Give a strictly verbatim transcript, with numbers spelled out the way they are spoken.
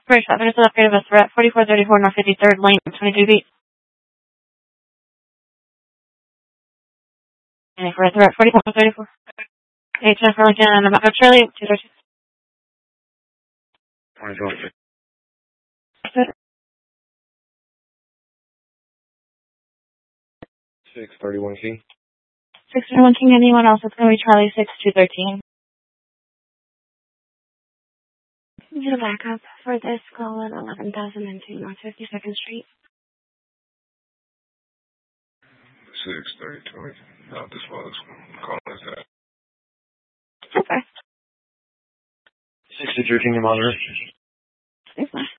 Bridge, there's an upgrade of us. We're at forty-four thirty-four North fifty-third Lane, twenty-two feet. And if we're at forty-four thirty-four. Hey, Jennifer Lincoln, and I'm about to Charlie, two thirty. twenty-two. six thirty-one King. six thirty-one King, anyone else? It's going to be Charlie six two thirteen. Need a backup for this call at eleven thousand two North fifty-second Street. six thirty-two. Not this one. This call is that. Okay. six two thirteen, your monitor. Thanks,